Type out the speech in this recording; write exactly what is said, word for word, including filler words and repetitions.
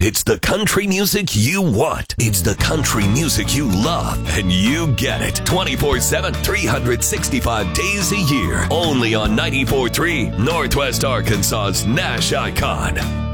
It's the country music you want. It's the country music you love, and you get it. twenty-four seven, three hundred sixty-five days a year. Only on ninety-four point three, Northwest Arkansas's Nash Icon.